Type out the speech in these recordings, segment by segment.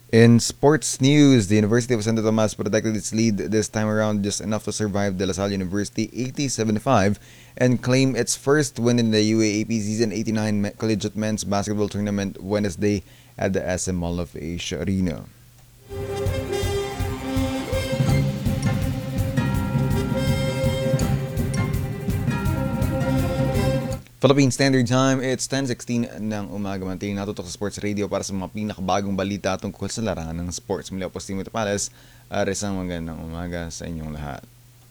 In sports news, the University of Santo Tomas protected its lead this time around just enough to survive De La Salle University 80-75 and claim its first win in the UAAP Season 89 Collegiate Men's Basketball Tournament Wednesday at the SM Mall of Asia Arena. Philippine Standard Time, it's 10:16 ng umaga. Mantiling natutok sa Sports Radio para sa mga pinakabagong balita tungkol sa larangan ng sports. Muli ako, Steve Tapales. Isang magandang umaga sa inyong lahat.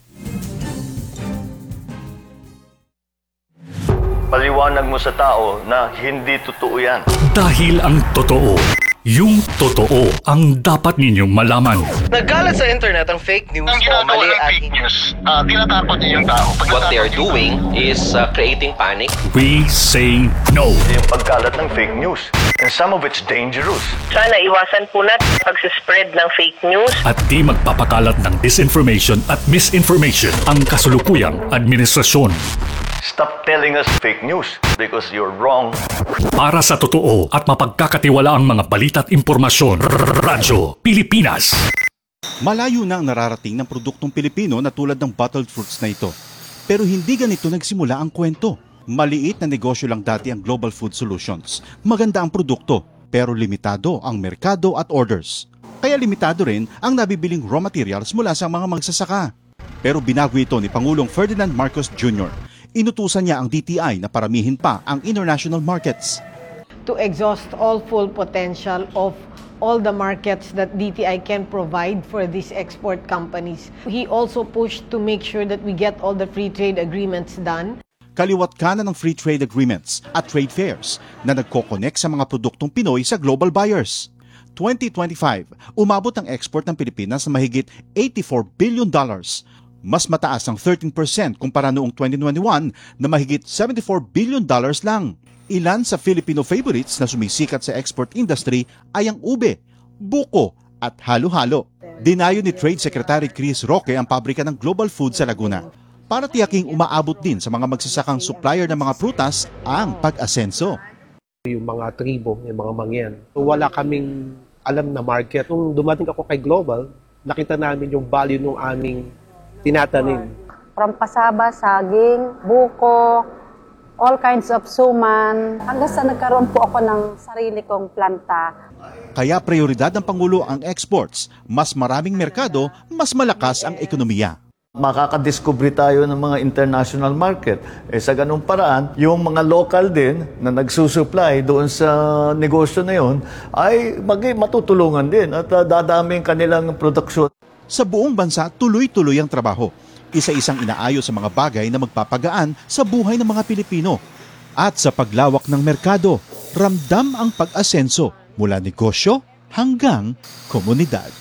Paliwanag mo sa tao na hindi totoo yan. Dahil ang totoo, yung totoo ang dapat ninyong malaman. Nagkalat sa internet ang fake news ang o mali at fake news, tinatapon niyo yung tao. What they are doing is creating panic. We say no. Yung pagkalat ng fake news. And some of it's dangerous. Sana iwasan po natin pag-spread ng fake news. At di magpapakalat ng disinformation at misinformation ang kasulukuyang administrasyon. Stop telling us fake news because you're wrong. Para sa totoo at mapagkakatiwalaang mga balita at impormasyon, Radyo Pilipinas. Malayo na ang nararating ng produktong Pilipino na tulad ng bottled fruits na ito. Pero hindi ganito nagsimula ang kwento. Maliit na negosyo lang dati ang Global Food Solutions. Maganda ang produkto, pero limitado ang merkado at orders. Kaya limitado rin ang nabibiling raw materials mula sa mga magsasaka. Pero binago ito ni Pangulong Ferdinand Marcos Jr. Inutusan niya ang DTI na paramihin pa ang international markets. To exhaust all full potential of all the markets that DTI can provide for these export companies. He also pushed to make sure that we get all the free trade agreements done. Kaliwat kanan ng free trade agreements at trade fairs na nagko-connect sa mga produktong Pinoy sa global buyers. 2025, umabot ang export ng Pilipinas na mahigit $84 billion. Mas mataas ang 13% kumpara noong 2021 na mahigit $74 billion lang. Ilan sa Filipino favorites na sumisikat sa export industry ay ang ube, buko at halo-halo. Dinayo ni Trade Secretary Chris Roque ang pabrika ng Global Food sa Laguna para tiyaking umaabot din sa mga magsasakang supplier ng mga prutas ang pag-asenso. Yung mga tribo, yung mga mangyan, wala kaming alam na market. Nung dumating ako kay Global, nakita namin yung value ng aming tinatanim. From pasaba, saging, buko, all kinds of suman, hanggang sa nagkaroon po ako ng sarili kong planta. Kaya prioridad ng Pangulo ang exports. Mas maraming merkado, mas malakas ang ekonomiya. Makakadiscover tayo ng mga international market. Sa ganung paraan, yung mga local din na nagsusupply doon sa negosyo na yun ay matutulungan din at dadami ang kanilang produksyon. Sa buong bansa, tuloy-tuloy ang trabaho. Isa-isang inaayos sa mga bagay na magpapagaan sa buhay ng mga Pilipino. At sa paglawak ng merkado, ramdam ang pag-asenso mula negosyo hanggang komunidad.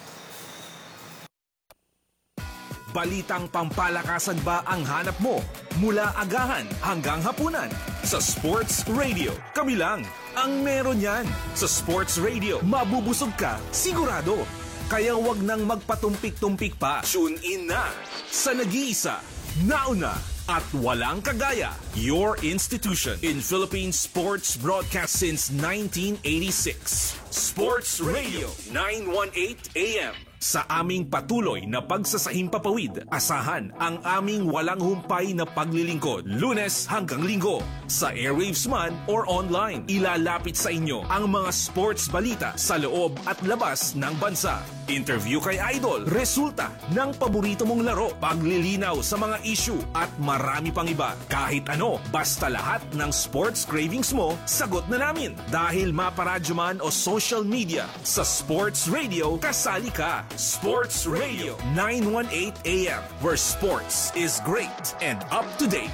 Balitang pampalakasan ba ang hanap mo? Mula agahan hanggang hapunan sa Sports Radio. Kami lang ang meron yan. Sa Sports Radio, mabubusog ka sigurado. Kaya wag nang magpatumpik-tumpik pa. Tune in na sa nag-iisa, nauna at walang kagaya. Your institution in Philippine sports broadcast since 1986. Sports Radio 918 AM. Sa aming patuloy na pagsasahing papawid, asahan ang aming walang humpay na paglilingkod. Lunes hanggang Linggo, sa airwaves man or online. Ilalapit sa inyo ang mga sports balita sa loob at labas ng bansa. Interview kay Idol, resulta ng paborito mong laro, paglilinaw sa mga issue at marami pang iba. Kahit ano, basta lahat ng sports cravings mo, sagot na namin. Dahil maparadyo man o social media, sa Sports Radio, kasali ka. Sports Radio 918 AM, where sports is great and up to date.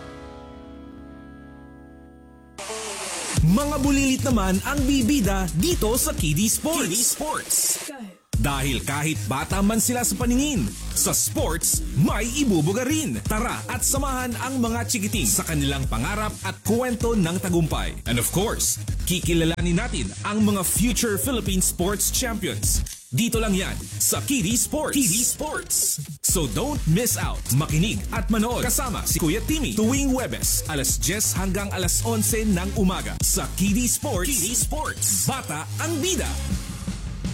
Mga bulilit naman ang bibida dito sa Kiddy Sports. Kiddy Sports. Dahil kahit bata man sila sa paningin, sa sports, may ibubuga rin. Tara at samahan ang mga chikiting sa kanilang pangarap at kwento ng tagumpay. And of course, kikilalanin natin ang mga future Philippine sports champions. Dito lang yan sa Kiddy Sports. Kiddy Sports. So don't miss out. Makinig at manood kasama si Kuya Timmy tuwing Huwebes, alas 10 hanggang alas 11 ng umaga sa Kiddy Sports. Kiddy Sports. Bata ang bida.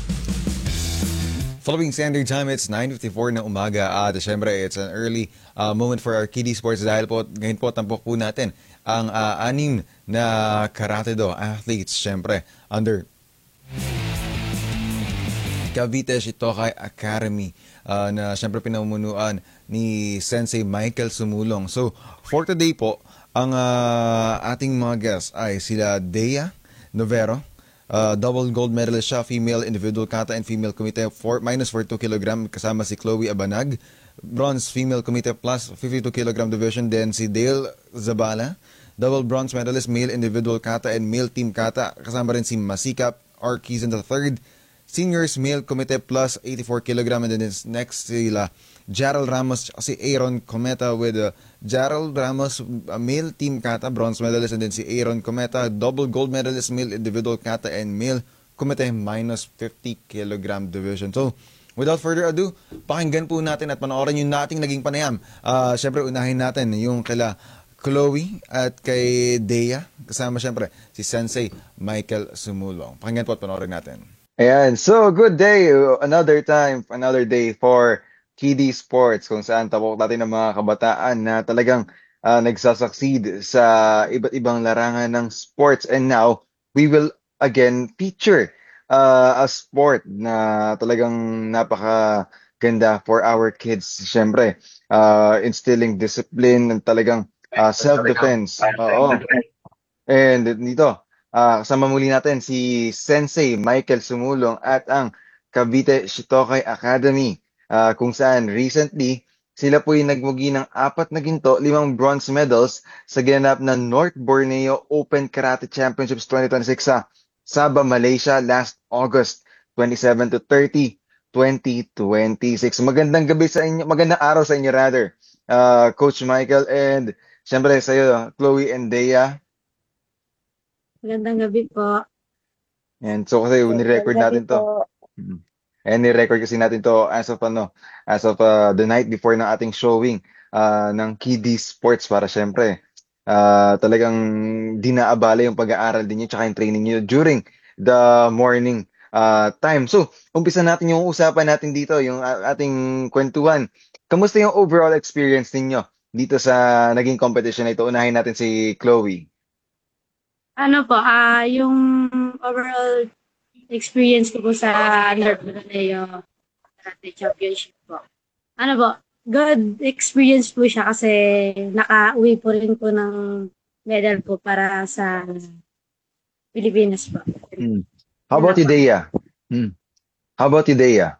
Following standard time, it's 9:54 ng umaga at syempre it's an early moment for our kiddie sports dahil po ngayon po tampok po natin ang anim na karate do athletes syempre under Cavite Shitokai Academy na syempre pinamumunuan ni Sensei Michael Sumulong. So for today po, ang ating mga guests ay sila Dea Novero, double gold medalist siya, female individual kata and female kumite minus for 2 kg, kasama si Chloe Abanag. Bronze female kumite plus 52 kg division, then si Dale Zabala, double bronze medalist male individual kata and male team kata, kasama rin si Masikap Arquizan the third. Seniors male kumite plus 84 kg, and then next sila Jarrell Ramos, si Aaron Cometa with Jarrell Ramos, male team kata, bronze medalist, and then si Aaron Cometa, double gold medalist, male individual kata, and male kumite minus 50 kg division. So, without further ado, pakinggan po natin at panoorin yung nating naging panayam. Siyempre, unahin natin yung kila Chloe at kay Dea, kasama siyempre si Sensei Michael Sumulong. Pakinggan po at panoorin natin. Ayan, so good day, another time, another day for Kiddie Sports, kung saan tapok natin ng mga kabataan na talagang nagsasucceed sa iba't ibang larangan ng sports. And now, we will again feature a sport na talagang napakaganda for our kids. Siyempre, instilling discipline and talagang self-defense. Oo. And dito, kasama muli natin si Sensei Michael Sumulong at ang Cavite Shitokai Academy, kung saan recently sila po yung nagmugi ng 4 na ginto, 5 bronze medals sa ginanap na North Borneo Open Karate Championships 2026 sa Sabah, Malaysia last August 27 to 30, 2026. Magandang gabi sa inyo, magandang araw sa inyo rather, Coach Michael, and syempre sa iyo, Chloe and Dea. Magandang gabi po. And so kasi ni-record natin to. And ni-record kasi natin to as of the night before ng ating showing ng Kiddie Sports para syempre talagang dinaabala yung pag-aaral din niyo tsaka yung training niyo during the morning time. So, umpisa natin yung usapan natin dito, yung ating kwentuhan. Kamusta yung overall experience ninyo dito sa naging competition na ito? Unahin natin si Chloe. Yung overall experience ko po sa North Borneo Karate Championship po. Good experience po siya kasi naka-uwi po rin po ng medal po para sa Pilipinas po. How about you, Dea? How about you, Dea?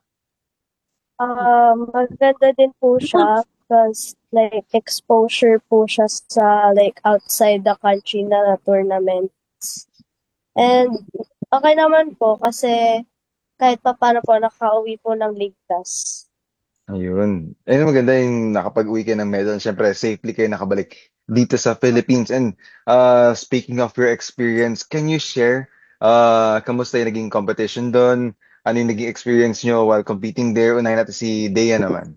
Maganda din po siya because like exposure po siya sa like outside the country na tournaments. And okay naman po kasi kahit pa paano po nakauwi po ng ligtas. Ayun. Ayun, maganda yung nakapag-uwi kayo ng medal. Siyempre, safely kayo nakabalik dito sa Philippines. And speaking of your experience, can you share kamusta yung naging competition doon? Ano yung naging experience nyo while competing there? Unahin natin si Dea naman.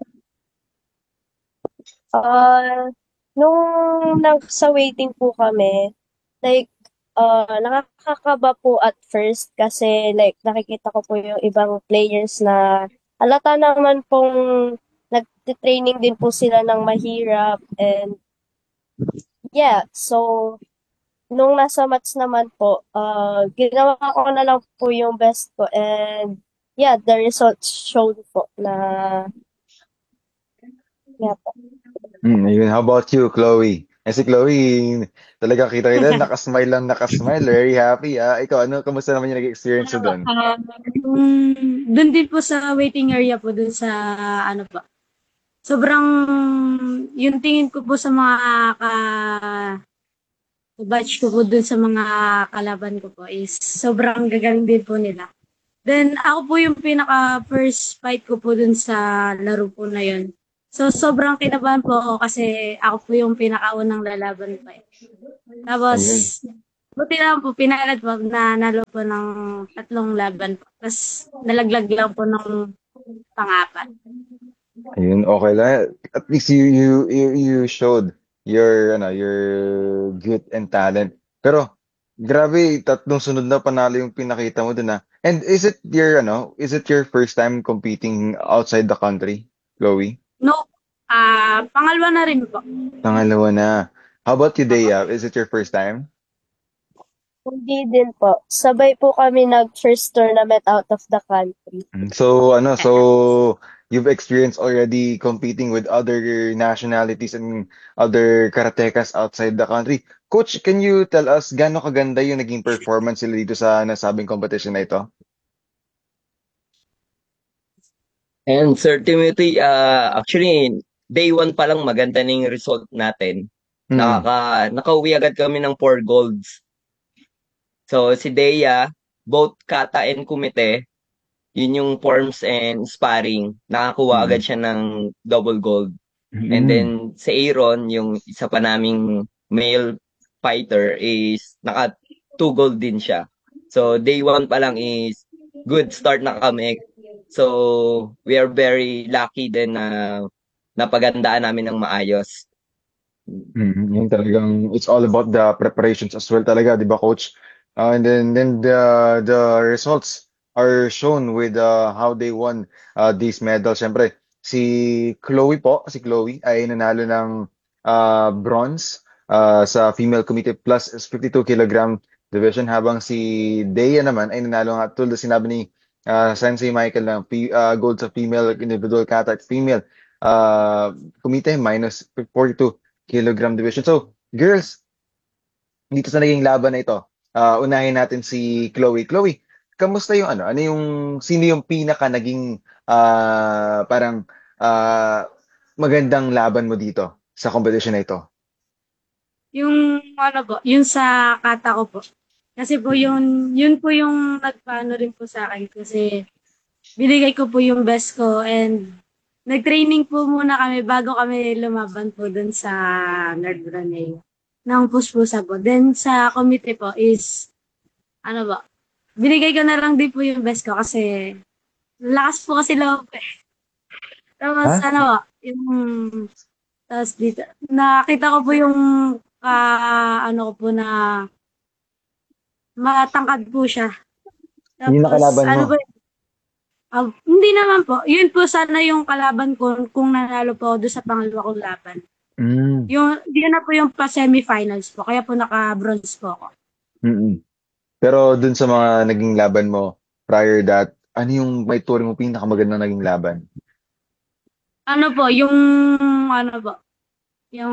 Nung nasa waiting po kami, like, nakakakaba po at first kasi like nakikita ko po yung ibang players na halata naman pong nag-training din po sila ng mahirap and yeah, so nung nasa match naman po, ginawa ko na lang po yung best ko and yeah, the results showed po na yeah po. Ayun. How about you, Chloe? Si Chloe, talaga kita nakasmile, very happy. Ikaw, kamusta naman yung nag-experience mo doon? Doon din po sa waiting area po, doon sa sobrang, yung tingin ko po sa mga batch ko po doon sa mga kalaban ko po is sobrang gagaling din po nila. Then ako po yung pinaka first fight ko po doon sa laro po na yun. So, sobrang kinabahan po ako kasi ako po yung pinakaunang lalaban pa. Tapos, buti lang po, pinalad po na nalo po ng 3 laban po. Tapos, nalaglag lang po ng pang-4. Ayun, okay lang. At least you showed your good and talent. Pero, grabe, 3 sunod na panalo yung pinakita mo dun And is it your first time competing outside the country, Chloe? No, pangalawa na rin po. Pangalawa na. How about you, Opo. Dea? Is it your first time? Hindi din po. Sabay po kami nag-first tournament out of the country. So you've experienced already competing with other nationalities and other karatekas outside the country. Coach, can you tell us gaano kaganda yung naging performance nila dito sa nasabing competition na ito? And Sir Timothy, actually, day one pa lang maganda na yung result natin. Nakauwi agad kami ng 4 golds. So, si Dea, both kata and kumite, yun yung forms and sparring, nakakuha agad siya ng double gold. And then, si Aaron, yung isa pa naming male fighter, is naka 2 gold din siya. So, day one pa lang is good start na kami. So, we are very lucky din na napagandaan namin ng maayos. Yung talagang it's all about the preparations as well talaga, 'di ba, coach? And then the results are shown with how they won these medals. Siyempre, si Chloe ay nanalo ng bronze sa female committee plus 52 kilogram division habang si Dea naman ay nanalo nga tulad na sinabi ni Sensei Michael ng gold sa female individual kata at female committee minus 42 kilogram division. So, girls, dito sa naging laban na ito, unahin natin si Chloe. Chloe, kamusta yung sino yung pinaka naging parang magandang laban mo dito sa competition na ito? Yung ano po, yung sa kata ko po. Kasi po yun po yung nagpaano rin po sa akin kasi binigay ko po yung best ko and nag-training po muna kami bago kami lumaban po dun sa Nerd Granay ng puspusa po. Then sa committee po is ano ba, binigay ko na lang din po yung best ko kasi lakas po kasi loob eh. Tapos ano ba, tapos dito, nakita ko po yung ano ko po na matangkad po siya. Yung Tapos nakalaban mo? ano ba, hindi naman po. Yun po sana yung kalaban ko kung nanalo po ako doon sa pangalawa kong laban. Yun na po yung pa-semifinals po. Kaya po naka-bronze po ako. Pero dun sa mga naging laban mo prior that, ano yung may turing mo pinakamagandang naging laban? Ano po, yung ano po, yung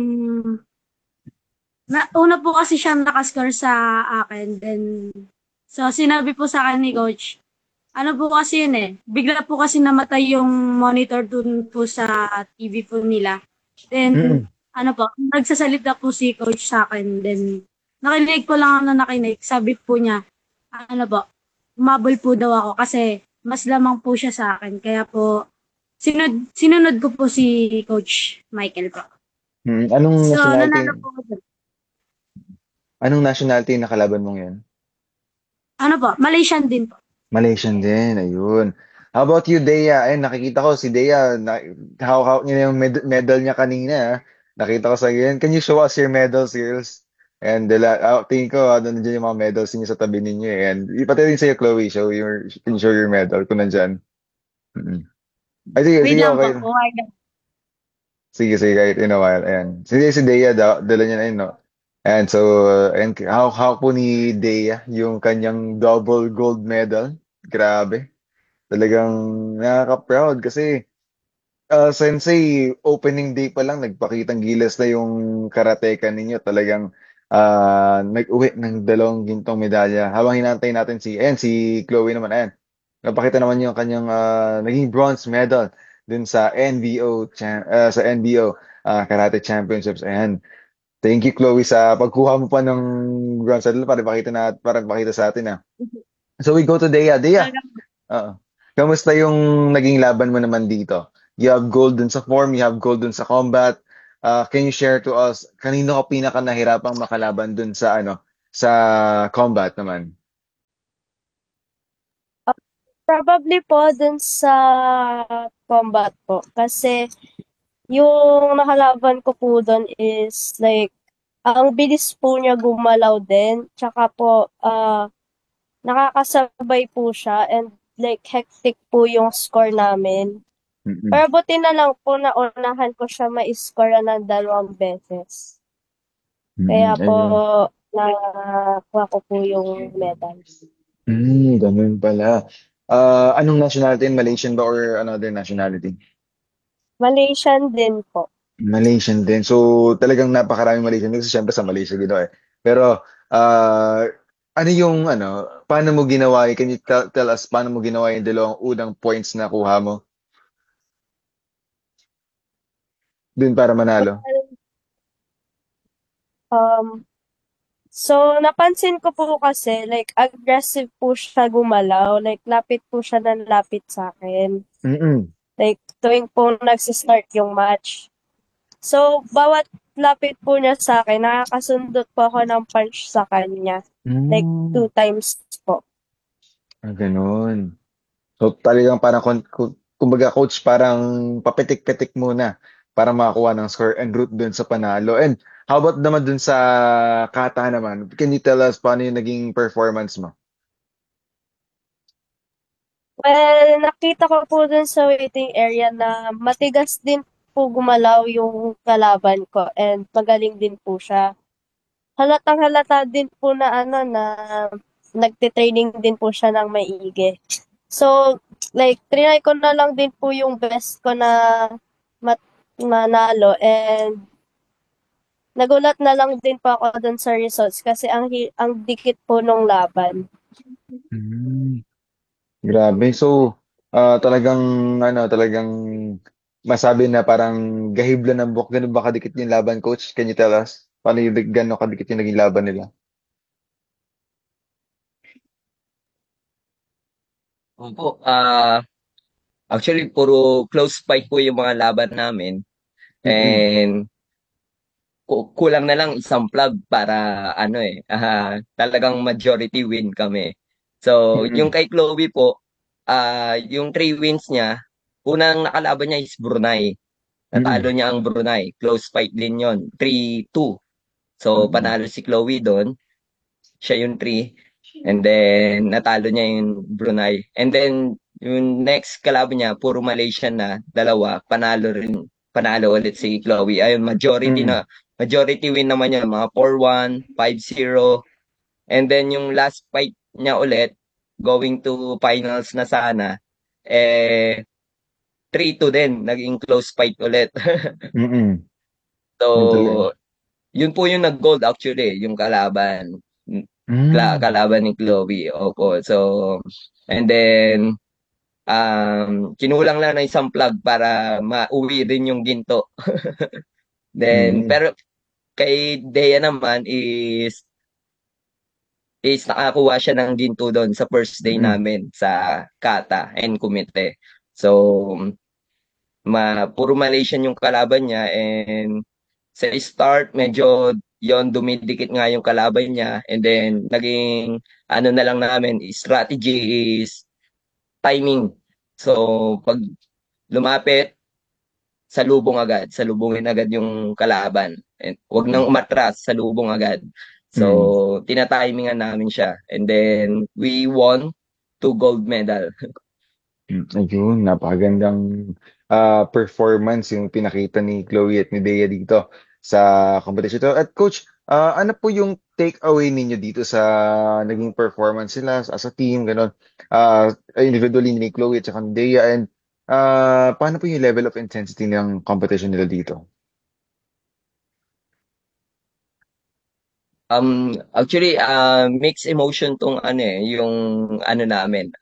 una po kasi siya nakascore sa akin. Then, so sinabi po sa akin ni coach, ano po kasi yun eh, bigla po kasi namatay yung monitor dun po sa TV po nila. Then, ano po, nagsasalita po si coach sa akin. Then, nakinig po lang ako na nakinig. Sabi po niya, ano po, umabol po daw ako kasi mas lamang po siya sa akin. Kaya po, sinunod ko po si Coach Michael po. Anong So, nationality? nanalo po ako dun. Anong nationality yung nakalaban mong yan? Ano po, Malaysian din po. Malaysian din, ayun. How about you, Dea? Ayun, nakikita ko si Dea, hawak niya yung medal niya kanina. Nakita ko sa yan. Can you show us your medals, girls? And tingin ko, nandiyan yung mga medals niyo sa tabi ninyo. And ipati rin sa'yo, Chloe, can you show your medal kung nandyan. Ay, sige, Wait sige, lang okay. po. Okay lang. Sige, kahit in a while. Ayan. Si Dea, dala niya na yun, no? And so, and how po ni Dea yung kanyang double gold medal? Grabe. Talagang nakaka-proud kasi Sensei, opening day pa lang, nagpakitang gilas na yung karateka ninyo. Talagang nag-uwi ng 2 gintong medalya. Habang hinantay natin si Chloe naman, ayan. Napakita naman yung kanyang naging bronze medal dun sa NBO Karate Championships. Ayan. Thank you, Chloe, sa pagkuha mo pa ng bronze medal para pakita sa atin. So we go to Dea. Dea, kamusta yung naging laban mo naman dito? You have gold dun sa form, you have gold dun sa combat. Can you share to us, kanino ka pinaka nahirapang makalaban dun sa combat naman? Probably po dun sa combat po. Kasi yung nakalaban ko po dun is like, ang bilis po niya gumalaw din. Tsaka po, nakakasabay po siya and like hectic po yung score namin. Pero buti na lang po na unahan ko siya ma-score ng 2 beses. Kaya po Ayun. nakuha ko po yung medal. Ganun pala. Anong nationality? Malaysian ba or another nationality? Malaysian din po. Malaysian din. So, talagang napakaraming Malaysian kasi syempre sa Malaysia ginawa eh. Pero, ano yung, paano mo ginawa, can you tell us, paano mo ginawa yung dalawang unang points na kuha mo dun para manalo? So, napansin ko po kasi, like, aggressive po siya gumalaw. Like, lapit po siya ng lapit sa akin. Like, tuwing po nagsistart yung match. So, bawat lapit po niya sa akin, nakakasundot po ako ng punch sa kanya. Like, 2 times po. Ganun. So, talagang parang, kumbaga, coach, parang papitik-pitik muna para makakuha ng score en route dun sa panalo. And how about naman dun sa kata naman? Can you tell us paano yung naging performance mo? Well, nakita ko po dun sa waiting area na matigas din po gumalaw yung kalaban ko and magaling din po siya. Halatang halata din po na na nagte-training din po siya ng maigi. So, like, trinay ko na lang din po yung best ko na manalo and nagulat na lang din po ako dun sa results kasi ang dikit po nung laban. Grabe. So, talagang, talagang masabi na parang gahibla ng buhok. Ganun ba kadikit yung laban, coach? Can you tell us? Paano yung gano'n kadikit yung naging laban nila? Opo, actually puro close fight po yung mga laban namin. And kulang na lang isang plug para talagang majority win kami. So, yung kay Chloe po, yung 3 wins niya, unang nakalaban niya is Brunei. Natalo niya ang Brunei. Close fight din yon, 3-2. So, panalo si Chloe doon. Siya yung 3. And then, natalo niya yung Brunei. And then, yung next kalaban niya, puro Malaysian na, 2, panalo rin. Panalo ulit si Chloe. Ayun, majority win naman niya, mga 4-1, 5-0. And then, yung last fight niya ulit, going to finals na sana, 3-2 din, naging close fight ulit. So, yun po yung nag-gold actually, yung kalaban. Kalaban ni Chloe. Opo. So, and then, kinulang lang na isang plug para mauwi rin yung ginto. Then, pero kay Dea naman is nakakuha siya ng ginto doon sa first day namin sa kata and kumite. So, puro Malaysian yung kalaban niya and sa start medyo yon dumidikit nga yung kalaban niya and then naging na lang namin strategy is timing. So pag lumapit salubungin agad yung kalaban and wag nang umatras, salubong agad. So tinatimingan namin siya and then we won 2 gold medal. Ayun, napakagandang performance yung pinakita ni Chloe at ni Bea dito sa competition to. At coach, ano po yung take away ninyo dito sa naging performance nila as a team, gano'n? Individually ni Chloe at saka ni Bea and paano po yung level of intensity ng competition nila dito? Actually, mixed emotion tong yung namin.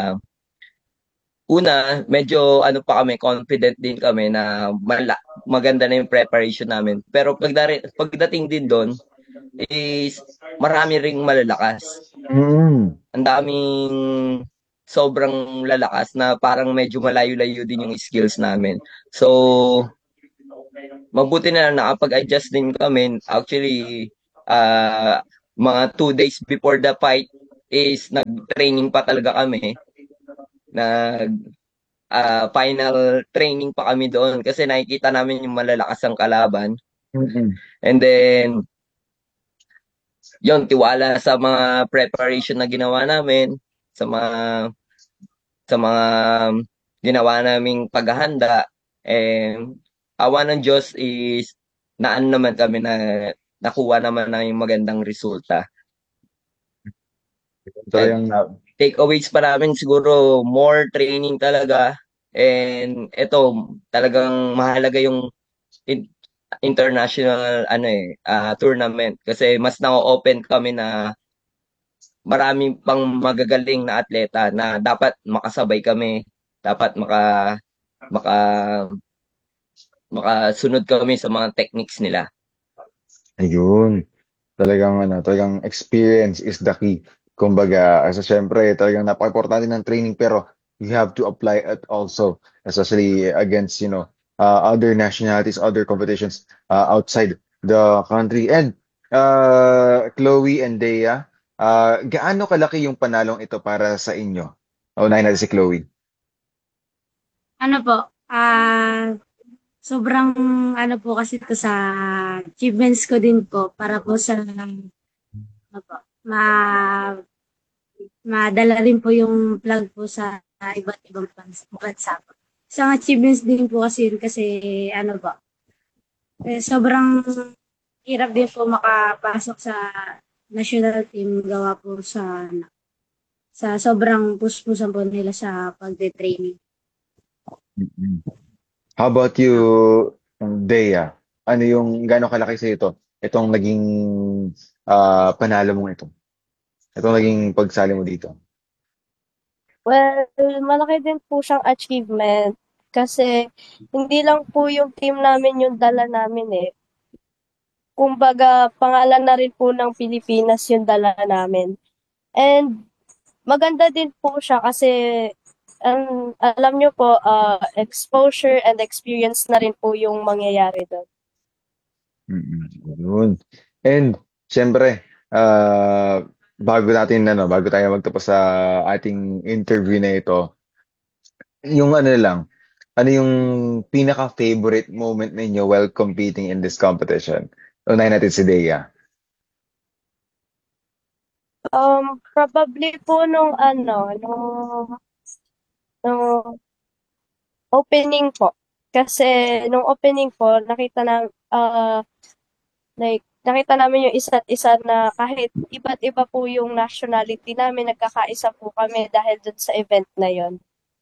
Una, medyo pa kami, confident din kami na maganda na yung preparation namin. Pero pagdating din doon, is marami ring malalakas. Ang daming sobrang lalakas na parang medyo malayo-layo din yung skills namin. So, mabuti na lang nakapag-adjust din kami. Actually, mga 2 days before the fight is nag-training pa talaga kami. Final training pa kami doon kasi nakikita namin yung malalakas ang kalaban. And then yon tiwala sa mga preparation na ginawa namin, sa mga ginawa naming paghahanda, awa ng Diyos is naan naman kami na nakuha naman na yung magandang resulta. Talagang Takeaways pa namin siguro more training talaga, and ito talagang mahalaga yung in- international tournament kasi mas na-open kami na marami pang magagaling na atleta na dapat makasabay kami, dapat maka makasunod kami sa mga techniques nila. ayun. Talagang experience is the key. Kumbaga, kasi syempre, talagang napaka-importante ng training pero you have to apply it also, especially against, other nationalities, other competitions outside the country. And Chloe and Dea, gaano kalaki yung panalong ito para sa inyo? Unahin natin si Chloe. Ano po, sobrang ano po kasi ito sa achievements ko din po para po sa ano po, madala rin po yung vlog po sa iba't ibang bansa po. Isang achievements din po kasi yun kasi ano po, sobrang hirap din po makapasok sa national team gawa po sa sobrang puspusan po nila sa pagde-training. How about you, Dea? Ano yung gaano kalaki sa ito? Itong naging panalo mong ito. Itong naging pagsali mo dito. Well, malaki din po siyang achievement kasi hindi lang po yung team namin yung dala namin eh. Kumbaga, pangalan na rin po ng Pilipinas yung dala namin. And maganda din po siya kasi alam nyo po, exposure and experience na rin po yung mangyayari doon. Yun. And, syempre, bago tayo magtapos sa ating interview na ito, yung ano yung pinaka-favorite moment ninyo while competing in this competition? Unahin natin si Dea. Probably po nung opening po. Kasi nung opening po, nakita namin yung isa't isa na kahit iba't iba po yung nationality namin, nagkakaisa po kami dahil dun sa event na yon.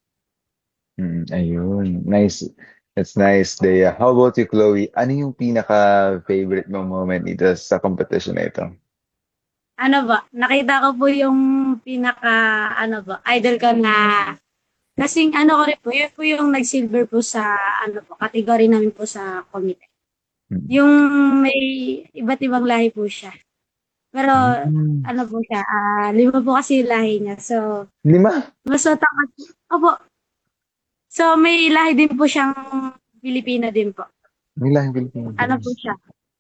Ayun. Nice. That's nice, Dea. How about you, Chloe? Ano yung pinaka-favorite mong moment dito sa competition na ito? Ano ba, nakita ko po yung pinaka, ano ba, idol ko na, kasing ano ko rin po, yun po yung nag-silver po sa, ano po, category namin po sa committee. Yung may iba't ibang lahi po siya. Pero, ano po siya, 5 po kasi yung lahi niya. So, 5? mas matangkad. Opo. So, may lahi din po siyang Pilipina din po. May lahing Pilipino. Ano po siya?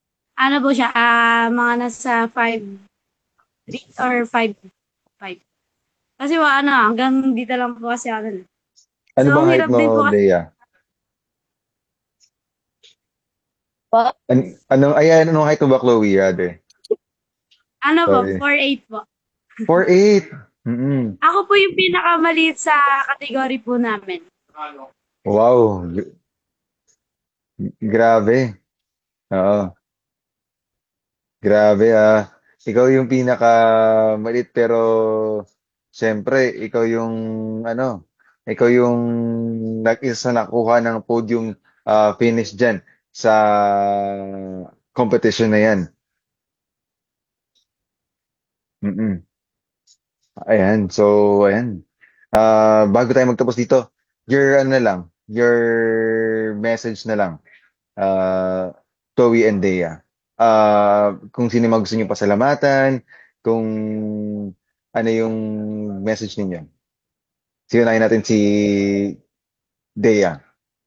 Mga nasa 5'3" or 5'5". Kasi hanggang dito lang po kasi ano. Ano So, bang ang height hirap din po mo, kasi. Dea? Anong height mo ba, Chloe, rather? Ano po, Sorry. 4'8" po. 4'8". Ako po yung pinakamaliit sa category po namin. Wow. Grabe. Oo. Grabe Ikaw yung pinaka-maliit pero siyempre ikaw yung isa nakuha ng podium finish diyan sa competition na 'yan. Mm. Ayan. So, ayan. Bago tayo magtapos dito, your message na lang. Chloe and Dea. Kung sino mga gusto niyo pasalamatan, kung ano yung message ninyo. Sinayin natin si Dea.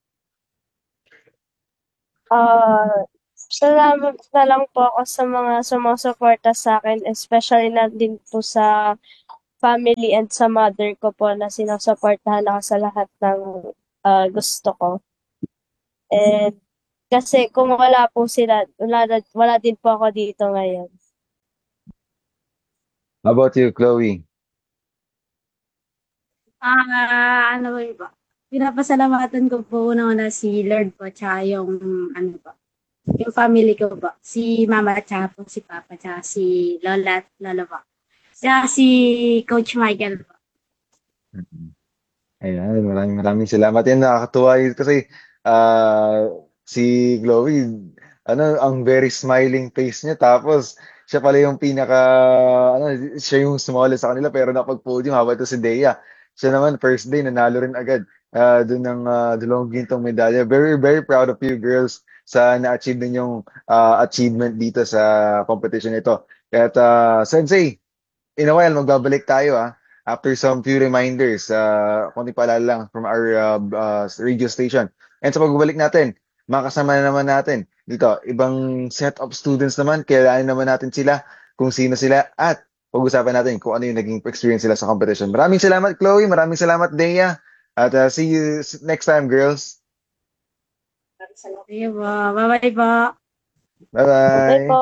Salamat na lang po ako sa mga sumusuporta sa akin, especially na din po sa family and sa mother ko po na sinusuportahan ako sa lahat ng gusto ko. And kasi kung wala po sila, wala din po ako dito ngayon. How about you, Chloe? Ano ba yun po? Pinapasalamatan ko po una si Lord po, tsaka yung ano po, yung family ko po. Si Mama at tsaka po si Papa, tsaka si Lola at Lolo po. Tsaka si Coach Michael po. Ayan, maraming salamat. Yan, nakakatuwa yun kasi ah, si Chloe, ang very smiling face niya. Tapos, siya pala yung siya yung smallest sa kanila pero napag-podium habang ito si Dea. Siya naman, first day, nanalo rin agad dun ng dalawang gintong medalya. Very, very proud of you girls sa na-achieve ninyong achievement dito sa competition ito. At Sensei, in a while, magbabalik tayo after some few reminders, konting paalala lang from our radio station. And sa pagbabalik natin, makasama na naman natin dito, ibang set of students naman, kailangan naman natin sila, kung sino sila, at pag-usapan natin kung ano yung naging experience sila sa competition. Maraming salamat, Chloe. Maraming salamat, Dea. At see you next time, girls. Sige po. Bye-bye po. Okay Bye-bye. po.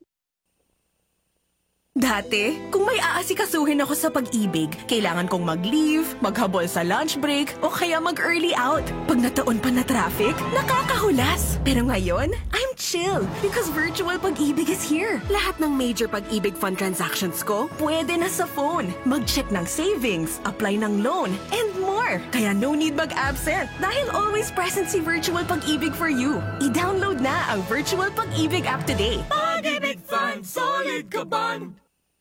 Dati, kung may aasikasuhin ako sa pag-ibig, kailangan kong mag-leave, maghabol sa lunch break, o kaya mag-early out. Pag nataon pa na traffic, nakakahulas. Pero ngayon, I'm chill because virtual pag-ibig is here. Lahat ng major pag-ibig fund transactions ko, pwede na sa phone. Mag-check ng savings, apply ng loan, and more. Kaya no need mag-absent dahil always present si Virtual Pag-ibig for you. I-download na ang Virtual Pag-ibig app today. Pag-ibig Fund, solid ka ban!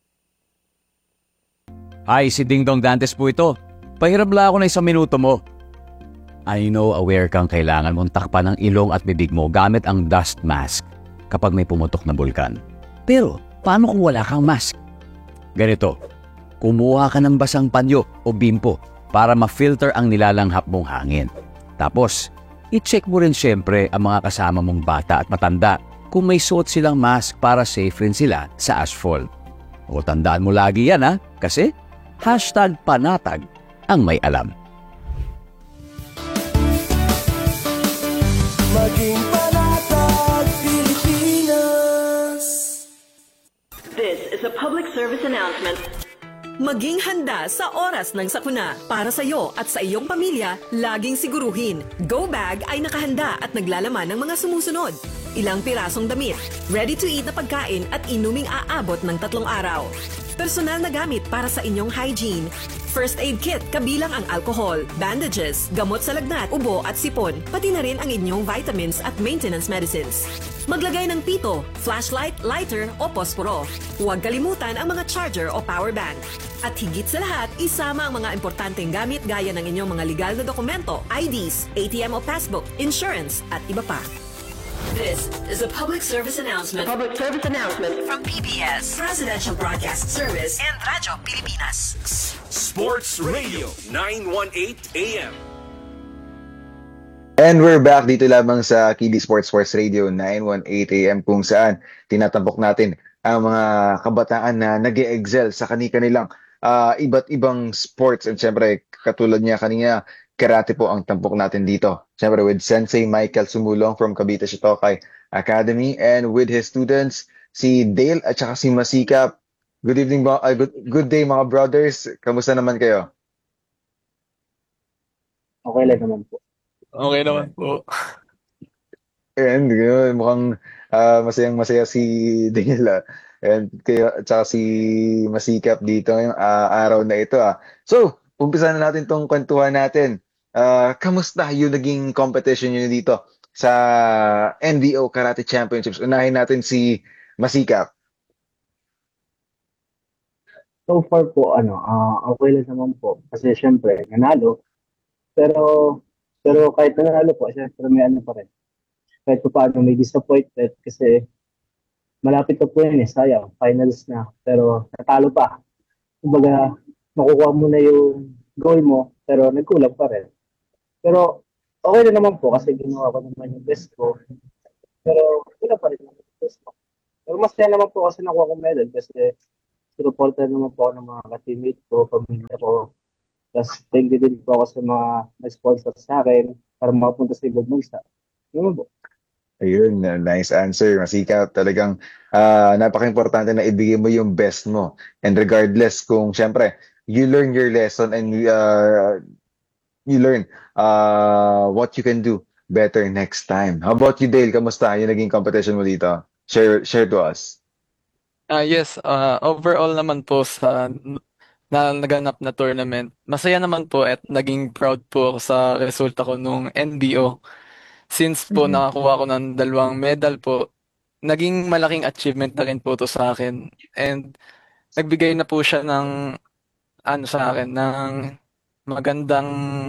Hi, si Ding Dong Dantes po ito. Pahiram lang ako ng 1 minuto mo. I know aware kang kailangan mong takpan ng ilong at bibig mo gamit ang dust mask kapag may pumutok na bulkan. Pero, paano kung wala kang mask? Ganito, kumuha ka ng basang panyo o bimpo para ma-filter ang nilalanghap mong hangin. Tapos, i-check mo rin syempre ang mga kasama mong bata at matanda kung may suot silang mask para safe rin sila sa ashfall. O tandaan mo lagi yan kasi #panatag ang may alam. Maging panatag Pilipinas. This is a public service announcement. Maging handa sa oras ng sakuna. Para sa iyo at sa iyong pamilya, laging siguruhin. Go Bag ay nakahanda at naglalaman ng mga sumusunod. Ilang pirasong damit, ready-to-eat na pagkain at inuming aabot ng 3 araw. Personal na gamit para sa inyong hygiene. First aid kit kabilang ang alcohol, bandages, gamot sa lagnat, ubo at sipon, pati na rin ang inyong vitamins at maintenance medicines. Maglagay ng pito, flashlight, lighter o posporo. Huwag kalimutan ang mga charger o power bank. At higit sa lahat, isama ang mga importanteng gamit gaya ng inyong mga legal na dokumento, IDs, ATM o passbook, insurance at iba pa. This is a public service announcement. Public service announcement From PBS, Presidential Broadcast Service and Radyo Pilipinas. Sports Radio 918 AM. And we're back dito lamang sa Kidi Sports Radio 918 AM kung saan tinatampok natin ang mga kabataan na nag-excel sa kani-kanilang iba't ibang sports. And syempre, katulad niya kanina, karate po ang tampok natin dito. Syempre with Sensei Michael Sumulong from Cavite Shitokai Academy and with his students, si Dale at saka si Masikap. Good evening, good day mga brothers. Kamusta naman kayo? Okay lang naman po. Okay naman po. And mukhang masayang-masaya si Daniela and kayo at saka si Masikap dito ngayong araw na ito. So, umpisa na natin tong kwentuhan natin. Kamusta yung naging competition nyo dito sa NBO Karate Championships? Unahin natin si Masikap. So far po, okay lang naman po. Kasi syempre, nanalo. Pero kahit nanalo po, syempre may pa rin. Kahit pa paano may disappointed kasi malapit na po yun sayang, finals na. Pero natalo pa. Kumbaga, makukuha mo na yung goal mo, pero nagkulang pa rin. Pero okay na naman po kasi ginawa ko naman yung best ko. Pero wala pa rin yung best ko. Pero masaya naman po kasi nakuha ko medal kasi supporter naman po ako ng mga ka-teammate ko, pamilya ko. Tapos thank you din po ako sa mga nag-sponsor sa akin para makapunta sa ibang bansa. Naman po. Ayun, nice answer. Masikap. Talagang napaka-importante na ibigay mo yung best mo. And regardless kung, syempre, you learn your lesson and you learn what you can do better next time. How about you, Dale? Kamusta yung naging competition mo dito? Share to us. Yes, overall naman po sa naganap na tournament, masaya naman po at naging proud po ako sa resulta ko nung NBO. Since po nakakuha ko ng 2 medal po, naging malaking achievement na rin po to sa akin. And nagbigay na po siya ng ano sa akin, ng magandang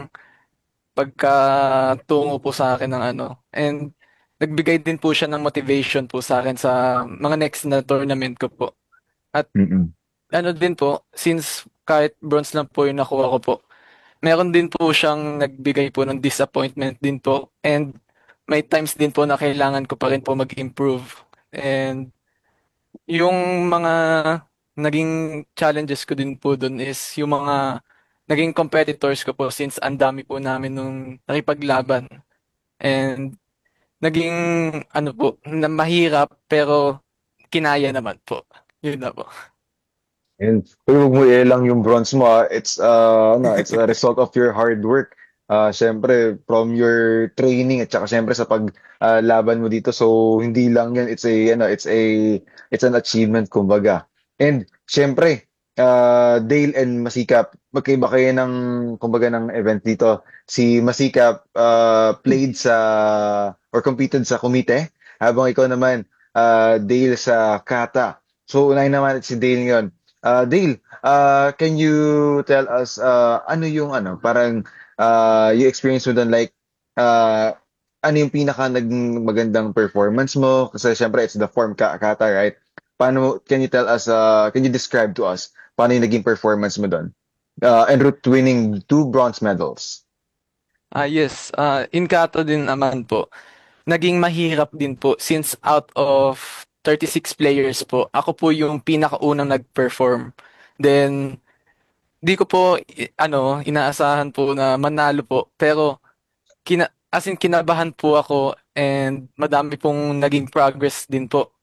pagkatungo po sa akin ng ano. And nagbigay din po siya ng motivation po sa akin sa mga next na tournament ko po. At ano din po, since kahit bronze lang po yung nakuha ko po, meron din po siyang nagbigay po ng disappointment din po. And may times din po na kailangan ko pa rin po mag-improve. And yung mga naging challenges ko din po dun is yung mga naging competitors ko po since ang dami po namin nung nakipaglaban. And naging ano po, na mahirap pero kinaya naman po. Yun na po. And huwag mo lang yung bronze mo. It's a result of your hard work. Syempre from your training at saka syempre sa paglaban mo dito. So hindi lang 'yan, it's an achievement kumbaga. And syempre, Dale and Masikap, magkaiba kayo ng kumbaga ng event dito. Si Masikap played sa or competed sa komite habang ikaw naman Dale sa kata. So unahin naman si Dale ngayon. Dale, can you tell us ano yung parang yung experience mo doon, like ano yung pinaka naging magandang performance mo? Kasi syempre it's the form kata, right? Can you tell us, can you describe to us paano yung naging performance mo doon? En route to winning 2 bronze medals. Yes, in kata din naman po. Naging mahirap din po since out of 36 players po, ako po yung pinakaunang nag-perform. Then, di ko po, inaasahan po na manalo po. Pero, kinabahan po ako and madami pong naging progress din po.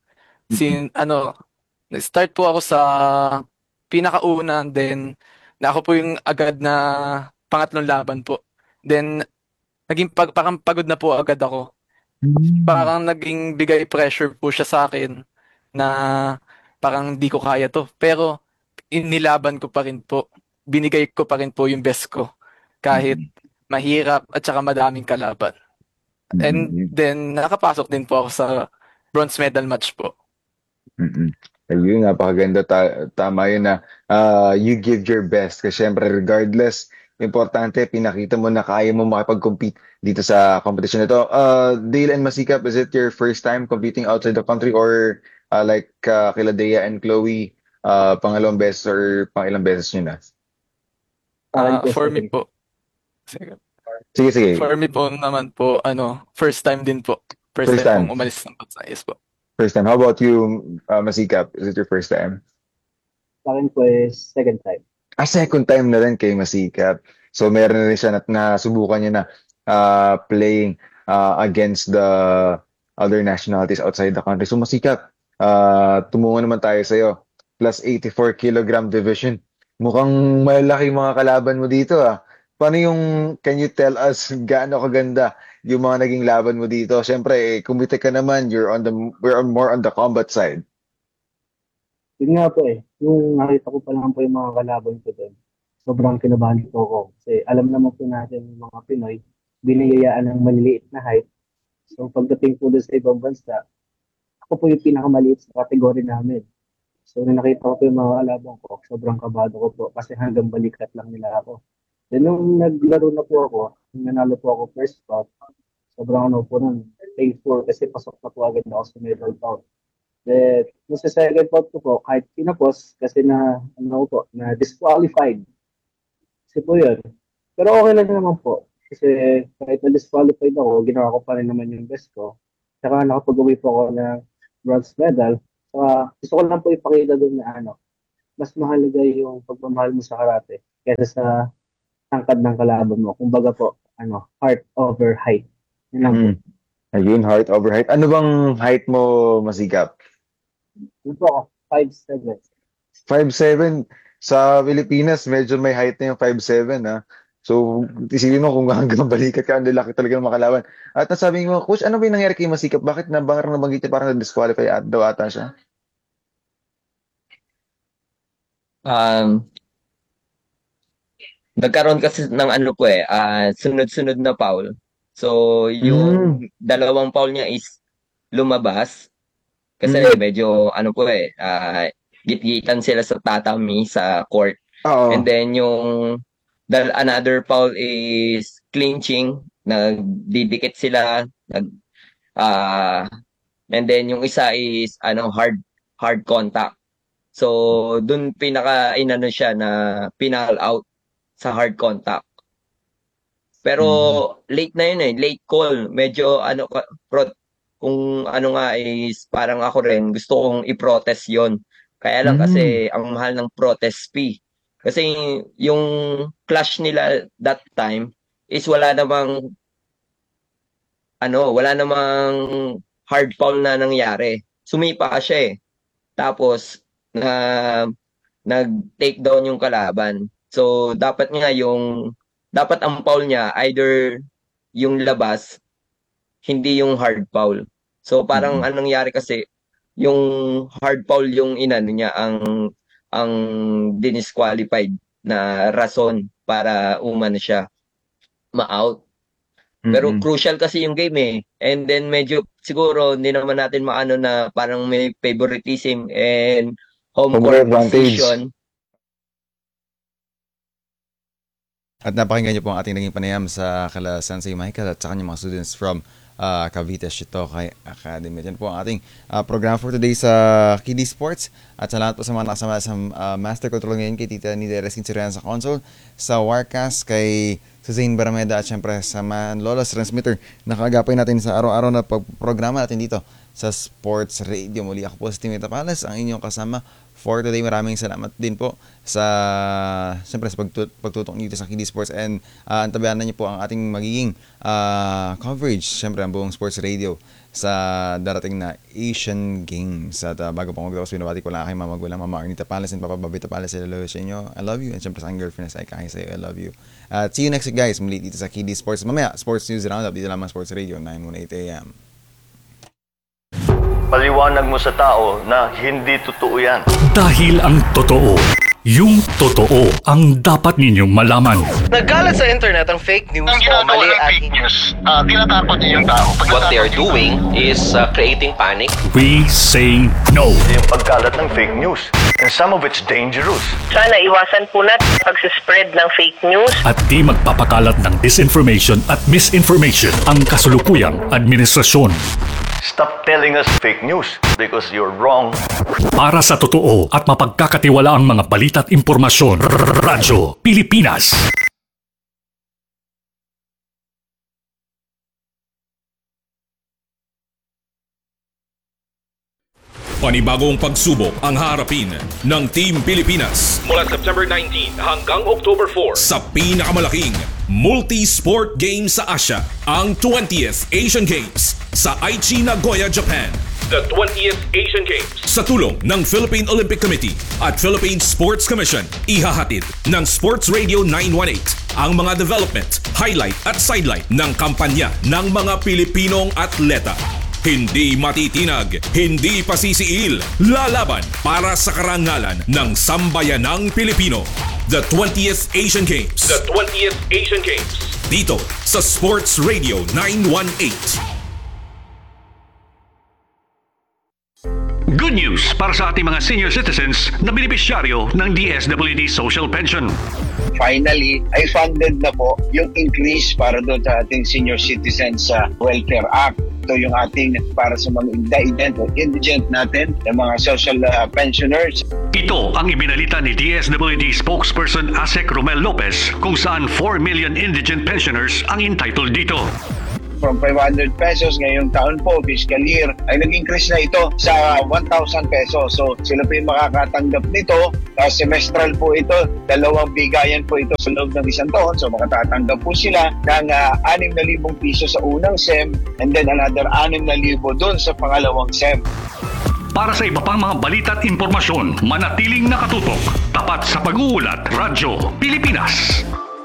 Start po ako sa pinakauna, then, ako po yung agad na pangatlong laban po. Then, parang pagod na po agad ako. Parang naging bigay pressure po siya sa akin na parang di ko kaya to. Pero inilaban ko pa rin po. Binigay ko pa rin po yung best ko. Kahit mahirap at saka madaming kalaban. And then nakapasok din po ako sa bronze medal match po. Ayun, napakaganda. Tama yun na you give your best. Kasi syempre regardless, importante, pinakita mo na kaya mo makipag-compete dito sa competition ito. Dale and Masikap, is it your first time competing outside the country or like kila Dea and Chloe, pangalawang beses or pangilang beses nyo na? For me po. Sige. For me po naman po, first time din po. First time pong umalis ng bansa. Yes po. First time. How about you, Masikap? Is it your first time? Sa akin po is second time. Second time na rin kay Masikap. So meron na rin siya na subukan niya na playing against the other nationalities outside the country. So Masikap, tumungo naman tayo sa'yo. Plus 84 kilogram division. Mukhang malaki mga kalaban mo dito can you tell us gaano kaganda yung mga naging laban mo dito? Siyempre, kumite ka naman, we're more on the combat side. Yun nga po yung nakita ko pa lang po yung mga kalaban ko doon, sobrang kinabahan po ako. Kasi alam naman po natin yung mga Pinoy, biniyayaan ng maliliit na height. So pagdating po doon sa ibang bansa, ako po yung pinakamaliit sa kategory namin. So nung nakita ko po yung mga kalaban ko, sobrang kabado ko po kasi hanggang balikat lang nila ako. Then nung naglaro na po ako, nanalo po ako first bout, sobrang po nun, thankful kasi pasok na po agad ako sa medal bout. Then, sa second bout ko po, kahit pinapos, kasi na disqualified. Kasi po yun. Pero okay lang naman po. Kasi kahit na-disqualified ako, ginawa ko pa rin naman yung best ko. Saka nakapag-uwi po ako ng bronze medal. Saka gusto ko lang po ipakita doon na mas mahalaga yung pagmamahal mo sa karate kaysa sa tangkad ng kalaban mo. Kumbaga po, heart over height. Yun lang po. Ayun, height over height. Ano bang height mo, Masikap? Dito ako, 5'7". 5'7". Sa Pilipinas, medyo may height na yung 5'7", ha? So, isipin mo kung hanggang balikat ka, ang lalaki talaga ng makalaban. At nasabi mo, Coach, ano ba yung nangyari kay Masikap? Bakit parang nabanggit niya parang na-disqualify daw ata siya? Nagkaroon kasi ng sunod-sunod na foul. So, yung dalawang foul niya is lumabas. Kasi medyo, git-gitan sila sa tatami sa court. And then, another foul is clinching. Nagdidikit sila. And then, yung isa is, hard contact. So, dun siya na pinal out sa hard contact. Pero late na yun late call. Medyo kung is parang ako rin gusto kong i-protest yon. Kaya lang kasi ang mahal ng protest fee. Kasi yung clash nila that time is wala namang hard foul na nangyari. Sumipa siya Tapos nag-take down yung kalaban. So, dapat ang foul niya, either yung labas, hindi yung hard foul. So, parang anong nangyari kasi, yung hard foul yung niya, ang disqualified na rason para siya ma-out. Pero crucial kasi yung game And then medyo, siguro, hindi naman natin na parang may favoritism and home court position. At napakinggan niyo po ang ating naging panayam sa kala Sensei Michael at sa kanyang mga students from Cavite Shitokai Academy. Yan po ang ating program for today sa Kiddie Sports. At sa lahat po sa mga nakasama sa Master Control ngayon, kay Tita Nida Reskin Sirian sa console, sa Warcast, kay Suzanne Barameda at syempre sa Lolos Transmitter. Nakagapay natin sa araw-araw na programa natin dito sa Sports Radio. Muli ako po si Timmy Tapales, ang inyong kasama for today. Maraming salamat din po sa pagtutok dito sa Kiddie Sports and antabayanan niyo po ang ating magiging coverage, syempre ang buong Sports Radio sa darating na Asian Games. At bago po magtapos, binabati ko lang aking mga magulang, Mama Arnita Pales and Papa Bobby Pales. I love you sa inyo. I love you. And syempre sa aking girlfriend ay kahit sa'yo, I love you. At see you next week, guys. Muli dito sa Kiddie Sports. Mamaya, Sports News Roundup dito lamang Sports Radio 918 AM. Paliwanag mo sa tao na hindi totoo yan. Dahil ang totoo, yung totoo ang dapat ninyong malaman. Nagkalat sa internet ang fake news Ang ginagawa ng fake news, tinatapon niyo yung tao. What they are doing is creating panic. We say no. Yung pagkalat ng fake news. And some of it's dangerous. Sana iwasan po natin pag-spread ng fake news. At di magpapakalat ng disinformation at misinformation ang kasulukuyang administrasyon. Stop telling us fake news because you're wrong. Para sa totoo at mapagkakatiwalaang mga balita at impormasyon, Radyo Pilipinas. Panibagong pagsubok ang harapin ng Team Pilipinas mula September 19 hanggang October 4 sa pinakamalaking multi-sport game sa Asia, ang 20th Asian Games sa Aichi, Nagoya, Japan. The 20th Asian Games sa tulong ng Philippine Olympic Committee at Philippine Sports Commission, ihahatid ng Sports Radio 918 ang mga development, highlight at sidelight ng kampanya ng mga Pilipinong atleta. Hindi matitinag, hindi pasisiil, lalaban para sa karangalan ng sambayanang Pilipino. The 20th Asian Games. The 20th Asian Games. Dito sa Sports Radio 918. Good news para sa ating mga senior citizens na benepisyaryo ng DSWD Social Pension. Finally, ay funded na po yung increase para doon sa ating Senior Citizens Welfare Act. Ito yung ating para sa mga indigent natin, yung mga social pensioners. Ito ang ibinalita ni DSWD spokesperson Asek Romel Lopez kung saan 4 million indigent pensioners ang entitled dito. from 500 pesos. Ngayong taon po, fiscal year, ay nag-increase na ito sa 1,000 pesos. So sila po yung makakatanggap nito. Semestral po ito, 2 bigayan po ito sa loob ng isang taon. So makatatanggap po sila ng 6,000 piso sa unang SEM and then another 6,000 doon sa pangalawang SEM. Para sa iba pang mga balita at impormasyon, manatiling nakatutok. Tapat sa pag-uulat, Radyo Pilipinas.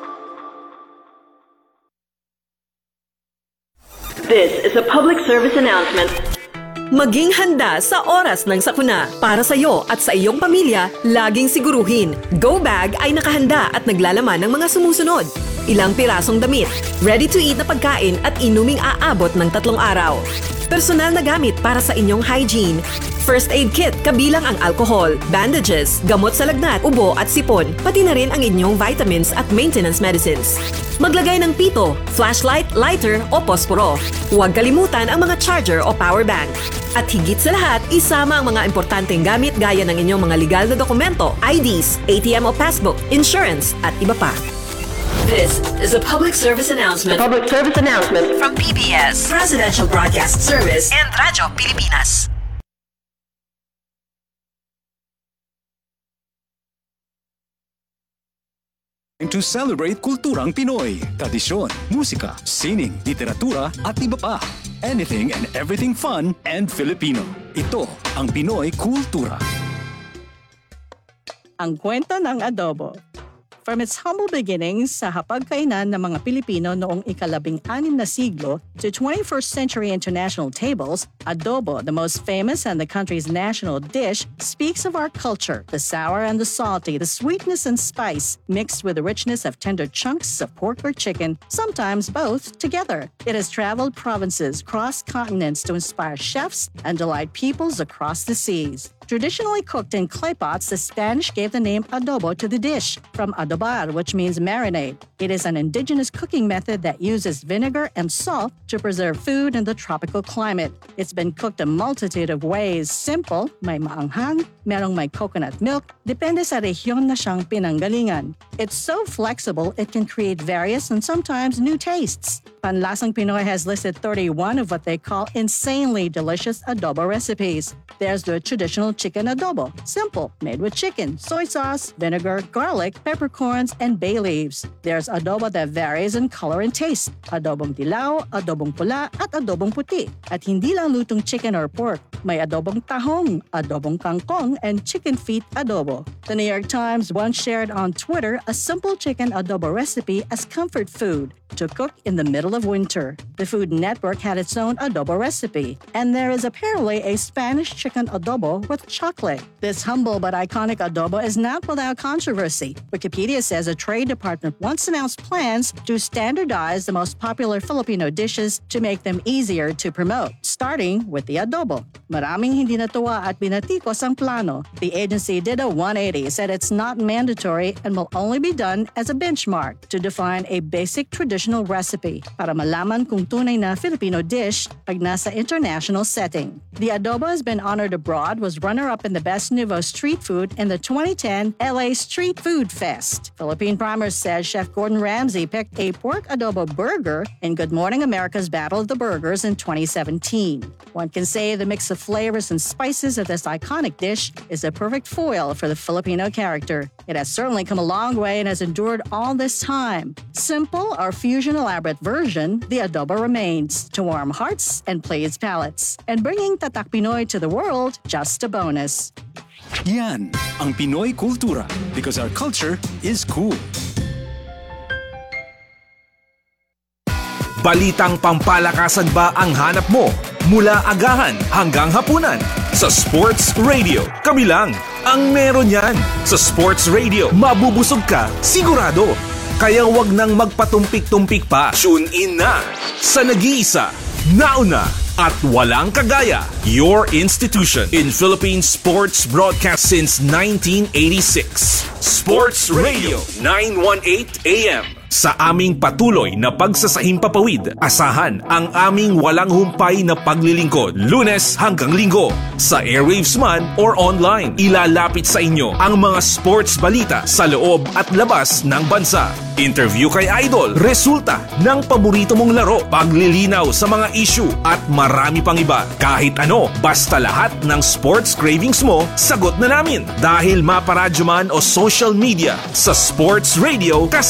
This is a public service announcement. Maging handa sa oras ng sakuna. Para sa iyo at sa iyong pamilya, laging siguruhin, Go Bag ay nakahanda at naglalaman ng mga sumusunod. Ilang pirasong damit, ready-to-eat na pagkain at inuming aabot ng 3 araw. Personal na gamit para sa inyong hygiene. First aid kit kabilang ang alcohol, bandages, gamot sa lagnat, ubo at sipon, pati na rin ang inyong vitamins at maintenance medicines. Maglagay ng pito, flashlight, lighter o posporo. Huwag kalimutan ang mga charger o power bank. At higit sa lahat, isama ang mga importanteng gamit gaya ng inyong mga legal na dokumento, IDs, ATM o passbook, insurance at iba pa. This is a public service announcement. Public service announcement From PBS, Presidential Broadcast Service, and Radyo Pilipinas. To celebrate kulturang Pinoy, tradisyon, musika, sining, literatura at iba pa. Anything and everything fun and Filipino. Ito ang Pinoy Kultura. Ang kwento ng adobo. From its humble beginnings sa hapagkainan ng mga Pilipino noong ika-16 na siglo to 21st century international tables, adobo, the most famous and the country's national dish, speaks of our culture, the sour and the salty, the sweetness and spice, mixed with the richness of tender chunks of pork or chicken, sometimes both together. It has traveled provinces, crossed continents to inspire chefs and delight peoples across the seas. Traditionally cooked in clay pots, the Spanish gave the name adobo to the dish, from adobar, which means marinade. It is an indigenous cooking method that uses vinegar and salt to preserve food in the tropical climate. It's been cooked a multitude of ways. Simple, may maanghang, merong may coconut milk, depende sa rehiyon na siyang pinanggalingan. It's so flexible, it can create various and sometimes new tastes. Panlasang Pinoy has listed 31 of what they call insanely delicious adobo recipes. There's the traditional chicken adobo, simple, made with chicken, soy sauce, vinegar, garlic, peppercorns, and bay leaves. There's adobo that varies in color and taste, adobong dilaw, adobong pula, at adobong puti. At hindi lang lutong chicken or pork, may adobong tahong, adobong kangkong, and chicken feet adobo. The New York Times once shared on Twitter a simple chicken adobo recipe as comfort food to cook in the middle of winter. The Food Network had its own adobo recipe, and there is apparently a Spanish chicken adobo with chocolate. This humble but iconic adobo is not without controversy. Wikipedia says a trade department once announced plans to standardize the most popular Filipino dishes to make them easier to promote, starting with the adobo. Maraming hindi natuwa at binatikos ang plano. The agency did a 180, said it's not mandatory and will only be done as a benchmark to define a basic traditional recipe para malaman kung tunay na Filipino dish pag nasa international setting. The adobo has been honored abroad, was runner-up in the Best Nouveau Street Food in the 2010 LA Street Food Fest. Philippine Primer says Chef Gordon Ramsay picked a pork adobo burger in Good Morning America's Battle of the Burgers in 2017. One can say the mix of flavors and spices of this iconic dish is a perfect foil for the Filipino character. It has certainly come a long way and has endured all this time. Simple or fusion elaborate version, the adobo remains to warm hearts and please palates. And bringing Tatak Pinoy to the world, just a bonus. Yan ang Pinoy Kultura, because our culture is cool. Balitang pampalakasan ba ang hanap mo? Mula agahan hanggang hapunan. Sa Sports Radio, kami lang ang meron yan. Sa Sports Radio, mabubusog ka, sigurado. Kaya wag nang magpatumpik-tumpik pa. Tune in na sa nag-iisa, nauna, at walang kagaya. Your institution in Philippine sports broadcast since 1986. Sports Radio, 918 AM. Sa aming patuloy na pagsasahimpapawid, asahan ang aming walang humpay na paglilingkod. Lunes hanggang Linggo, sa airwaves man or online, ilalapit sa inyo ang mga sports balita sa loob at labas ng bansa. Interview kay Idol, resulta ng paborito mong laro, paglilinaw sa mga issue at marami pang iba. Kahit ano, basta lahat ng sports cravings mo, sagot na namin. Dahil maparadyo man o social media, sa Sports Radio,